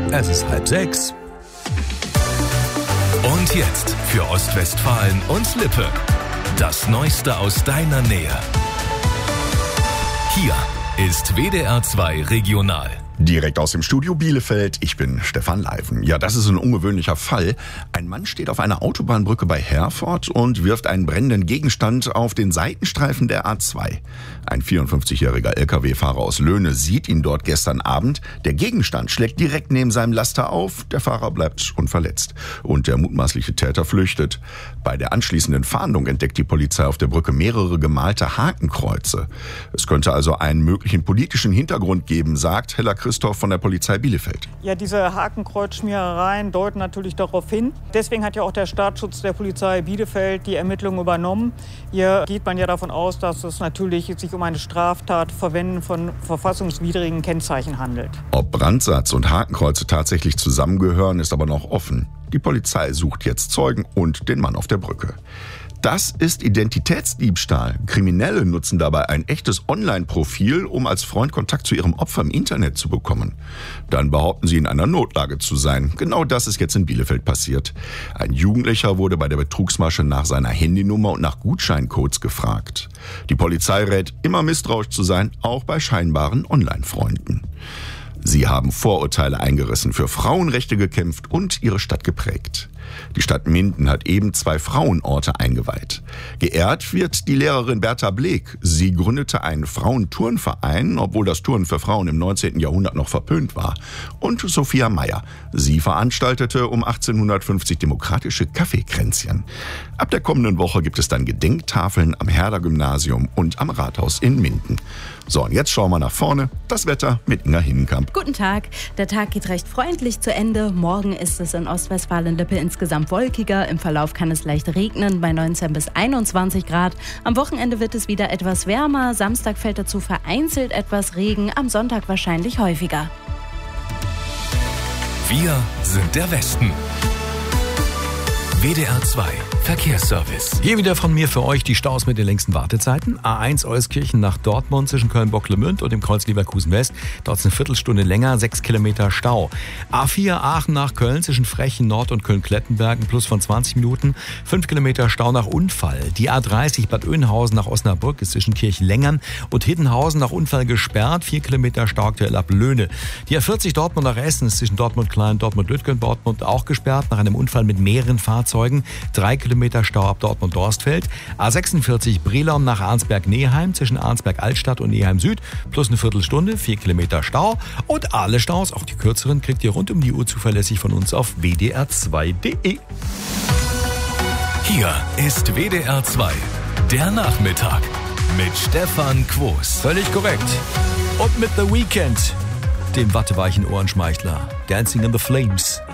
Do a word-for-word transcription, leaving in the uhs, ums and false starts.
Es ist halb sechs. Und jetzt für Ostwestfalen und Lippe. Das Neueste aus deiner Nähe. Hier ist W D R zwei Regional. Direkt aus dem Studio Bielefeld, ich bin Stefan Leiven. Ja, das ist ein ungewöhnlicher Fall. Ein Mann steht auf einer Autobahnbrücke bei Herford und wirft einen brennenden Gegenstand auf den Seitenstreifen der A zwei. Ein vierundfünfzigjähriger L K W-Fahrer aus Löhne sieht ihn dort gestern Abend. Der Gegenstand schlägt direkt neben seinem Laster auf. Der Fahrer bleibt unverletzt und der mutmaßliche Täter flüchtet. Bei der anschließenden Fahndung entdeckt die Polizei auf der Brücke mehrere gemalte Hakenkreuze. Es könnte also einen möglichen politischen Hintergrund geben, sagt Hella Christoph von der Polizei Bielefeld. Ja, diese Hakenkreuzschmierereien deuten natürlich darauf hin. Deswegen hat ja auch der Staatsschutz der Polizei Bielefeld die Ermittlungen übernommen. Hier geht man ja davon aus, dass es natürlich sich um eine Straftat Verwenden von verfassungswidrigen Kennzeichen handelt. Ob Brandsatz und Hakenkreuze tatsächlich zusammengehören, ist aber noch offen. Die Polizei sucht jetzt Zeugen und den Mann auf der Brücke. Das ist Identitätsdiebstahl. Kriminelle nutzen dabei ein echtes Online-Profil, um als Freund Kontakt zu ihrem Opfer im Internet zu bekommen. Dann behaupten sie, in einer Notlage zu sein. Genau das ist jetzt in Bielefeld passiert. Ein Jugendlicher wurde bei der Betrugsmasche nach seiner Handynummer und nach Gutscheincodes gefragt. Die Polizei rät, immer misstrauisch zu sein, auch bei scheinbaren Online-Freunden. Sie haben Vorurteile eingerissen, für Frauenrechte gekämpft und ihre Stadt geprägt. Die Stadt Minden hat eben zwei Frauenorte eingeweiht. Geehrt wird die Lehrerin Bertha Bleek. Sie gründete einen Frauenturnverein, obwohl das Turnen für Frauen im neunzehnten Jahrhundert noch verpönt war. Und Sophia Meyer. Sie veranstaltete um achtzehnhundertfünfzig demokratische Kaffeekränzchen. Ab der kommenden Woche gibt es dann Gedenktafeln am Herder-Gymnasium und am Rathaus in Minden. So, und jetzt schauen wir nach vorne. Das Wetter mit Inga Hinnenkamp. Guten Tag. Der Tag geht recht freundlich zu Ende. Morgen ist es in Ostwestfalen-Lippe insgesamt wolkiger. Im Verlauf kann es leicht regnen bei neunzehn bis einundzwanzig Grad. Am Wochenende wird es wieder etwas wärmer. Samstag fällt dazu vereinzelt etwas Regen. Am Sonntag wahrscheinlich häufiger. Wir sind der Westen. W D R zwei Verkehrsservice. Hier wieder von mir für euch die Staus mit den längsten Wartezeiten. A eins Euskirchen nach Dortmund zwischen Köln-Bocklemünd und dem Kreuz Leverkusen West. Dort ist eine Viertelstunde länger, sechs Kilometer Stau. A vier Aachen nach Köln zwischen Frechen Nord und Köln-Klettenberg, ein Plus von zwanzig Minuten. fünf Kilometer Stau nach Unfall. Die A dreißig Bad Oeynhausen nach Osnabrück ist zwischen Kirchlängern und Hiddenhausen nach Unfall gesperrt. vier Kilometer Stau aktuell ab Löhne. Die A vierzig Dortmund nach Essen ist zwischen Dortmund-Klein und Dortmund-Lütgen, Dortmund auch gesperrt nach einem Unfall mit mehreren Fahrzeugen. drei Kilometer Stau ab Dortmund-Dorstfeld. A sechsundvierzig Brilon nach Arnsberg-Neheim zwischen Arnsberg-Altstadt und Neheim Süd plus eine Viertelstunde, vier Kilometer Stau. Und alle Staus, auch die kürzeren, kriegt ihr rund um die Uhr zuverlässig von uns auf w d r zwei punkt d e. Hier ist W D R zwei, der Nachmittag mit Stefan Quos. Völlig korrekt. Und mit The Weeknd, dem watteweichen Ohrenschmeichler. Dancing in the Flames.